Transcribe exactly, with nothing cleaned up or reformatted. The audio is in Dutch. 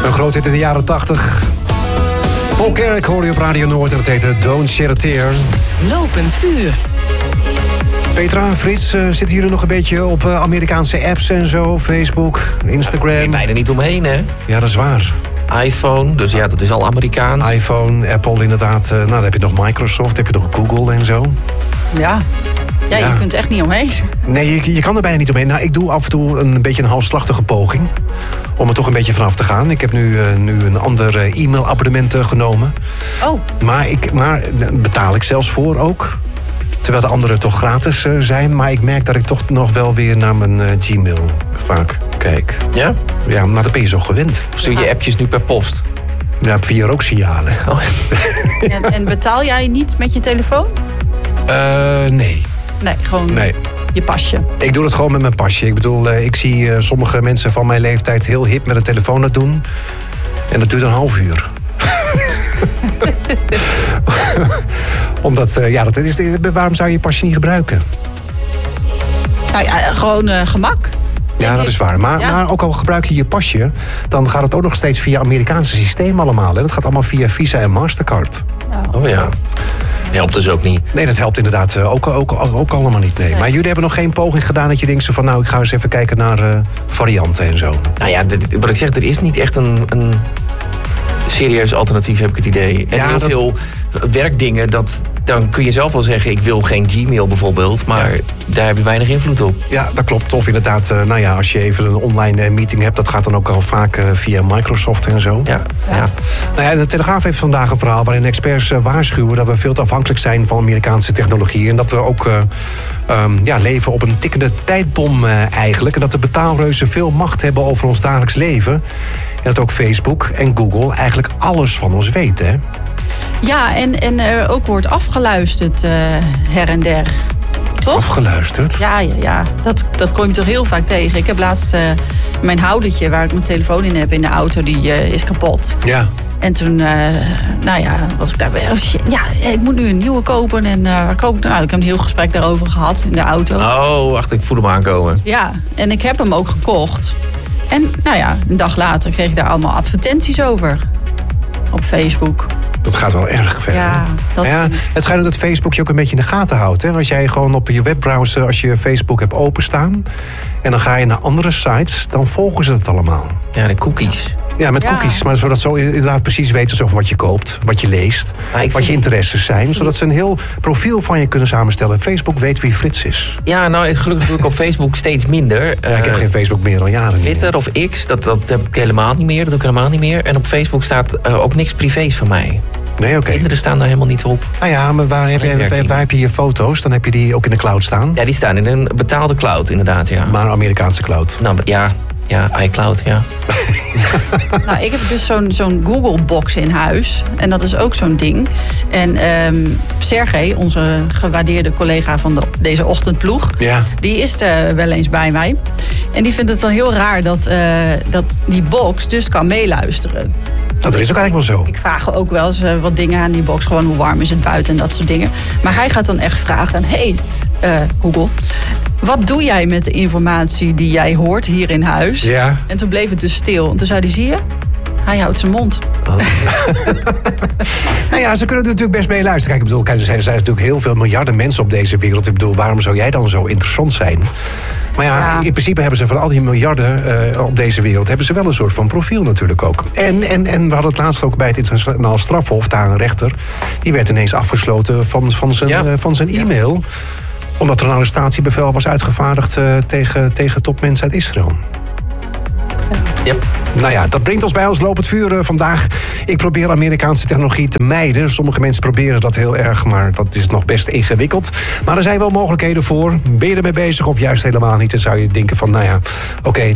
Een groot hit in de jaren tachtig. Paul Carrick hoorde je op Radio Noord en het heette Don't Shed a Tear. Lopend vuur. Petra en Frits, uh, zitten jullie nog een beetje op uh, Amerikaanse apps en zo? Facebook, Instagram? Nee, bijna niet omheen, hè? Ja, dat is waar. iPhone, dus ja, dat is al Amerikaans. iPhone, Apple inderdaad. Uh, nou, dan heb je nog Microsoft, heb je nog Google en zo. Ja. Ja, Ja. je kunt echt niet omheen. Nee, je, je kan er bijna niet omheen. Nou, ik doe af en toe een beetje een halfslachtige poging. Om er toch een beetje vanaf te gaan. Ik heb nu, uh, nu een ander uh, e-mailabonnement uh, genomen. Oh, Maar, ik, maar daar betaal ik zelfs voor ook. Terwijl de andere toch gratis uh, zijn. Maar ik merk dat ik toch nog wel weer naar mijn uh, Gmail vaak kijk. Ja? Ja, maar dat ben je zo gewend. Of stuur je appjes nu per post? Ja, via rooksignalen. Oh. en, en betaal jij niet met je telefoon? Uh, nee, Nee, gewoon nee. je pasje. Ik doe het gewoon met mijn pasje. Ik bedoel, uh, ik zie uh, sommige mensen van mijn leeftijd heel hip met een telefoon dat doen. En dat duurt een half uur. Omdat, uh, ja, dat is, waarom zou je je pasje niet gebruiken? Nou ja, gewoon uh, gemak. Ja, dat is waar. Maar, Ja. maar ook al gebruik je je pasje, dan gaat het ook nog steeds via Amerikaanse systeem allemaal. Hè? Dat gaat allemaal via Visa en Mastercard. Oh ja. Helpt dus ook niet. Nee, dat helpt inderdaad uh, ook, ook, ook, ook allemaal niet. Nee. Nee. Maar jullie hebben nog geen poging gedaan dat je denkt zo van, nou, ik ga eens even kijken naar uh, varianten en zo. Nou ja, dit- wat ik zeg, er is niet echt een, een serieus alternatief, heb ik het idee. En Ja, heel dat- veel werkdingen, dat, dan kun je zelf wel zeggen, ik wil geen Gmail bijvoorbeeld, maar Ja. daar heb je weinig invloed op. Ja, dat klopt. Of inderdaad, uh, nou ja, als je even een online uh, meeting hebt, dat gaat dan ook al vaak uh, via Microsoft en zo. Ja, ja. Nou ja, de Telegraaf heeft vandaag een verhaal waarin experts uh, waarschuwen dat we veel te afhankelijk zijn van Amerikaanse technologie. En dat we ook uh, um, ja, leven op een tikkende tijdbom uh, eigenlijk. En dat de betaalreuzen veel macht hebben over ons dagelijks leven. En dat ook Facebook en Google eigenlijk alles van ons weten. Hè? Ja, en, en er ook wordt afgeluisterd uh, her en der. Toch? Afgeluisterd. Ja, ja, ja. Dat, dat kom je toch heel vaak tegen. Ik heb laatst uh, mijn houdertje waar ik mijn telefoon in heb in de auto, die uh, is kapot. Ja. En toen, uh, nou ja, was ik daarbij. Oh shit, ja, ik moet nu een nieuwe kopen. En uh, waar koop ik dan? Nou, ik heb een heel gesprek daarover gehad in de auto. Oh, wacht, ik voel hem aankomen. Ja, en ik heb hem ook gekocht. En nou ja, een dag later kreeg ik daar allemaal advertenties over. Op Facebook. Dat gaat wel erg ver. Ja, hè? dat ja, vind ik. het schijnt dat Facebook je ook een beetje in de gaten houdt. Hè? Als jij gewoon op je webbrowser, als je Facebook hebt openstaan, en dan ga je naar andere sites, dan volgen ze het allemaal. Ja, de cookies. Ja, met Ja. cookies. Maar zodat ze inderdaad precies weten zo wat je koopt, wat je leest, Maar ik wat je vind- interesses zijn. Zodat ze een heel profiel van je kunnen samenstellen. Facebook weet wie Frits is. Ja, nou, gelukkig doe ik op Facebook steeds minder. Ja, ik heb Eh, geen Facebook meer al jaren. niet Twitter of X, dat, dat heb ik helemaal niet meer. Dat doe ik helemaal niet meer. En op Facebook staat uh, ook niks privés van mij. meer. Nee, oké. Kinderen staan daar helemaal niet op. Nou ja, maar waar heb, je, werkt waar, niet. waar heb je je foto's? Dan heb je die ook in de cloud staan. Ja, die staan in een betaalde cloud, inderdaad, ja. Maar een Amerikaanse cloud. Nou, ja, ja, iCloud, ja. Nou, ik heb dus zo'n zo'n Google-box in huis. En dat is ook zo'n ding. En ehm Sergej, onze gewaardeerde collega van de, deze ochtendploeg, Ja. die is er wel eens bij mij. En die vindt het dan heel raar dat, eh, dat die box dus kan meeluisteren. Nou, dat is ook eigenlijk wel zo. Ik vraag ook wel eens eh, wat dingen aan die box. Gewoon hoe warm is het buiten en dat soort dingen. Maar hij gaat dan echt vragen. Hey, eh, Google, wat doe jij met de informatie die jij hoort hier in huis? Ja. En toen bleef het dus stil. En toen zei hij, zie je? Hij houdt zijn mond. Nou ja, ze kunnen er natuurlijk best mee luisteren. Kijk, ik bedoel, kijk, er zijn, er zijn natuurlijk heel veel miljarden mensen op deze wereld. Ik bedoel, waarom zou jij dan zo interessant zijn? Maar ja, Ja. in principe hebben ze van al die miljarden uh, op deze wereld, hebben ze wel een soort van profiel natuurlijk ook. En, en, en we hadden het laatst ook bij het internationaal strafhof, daar een rechter, die werd ineens afgesloten van, van zijn, Ja. uh, van zijn e-mail. Omdat er een arrestatiebevel was uitgevaardigd uh, tegen, tegen topmensen uit Israël. Yep. Nou ja, dat brengt ons bij ons lopend vuur uh, vandaag. Ik probeer Amerikaanse technologie te mijden. Sommige mensen proberen dat heel erg, maar dat is nog best ingewikkeld. Maar er zijn wel mogelijkheden voor. Ben je ermee bezig of juist helemaal niet? Dan zou je denken van, nou ja, oké, okay,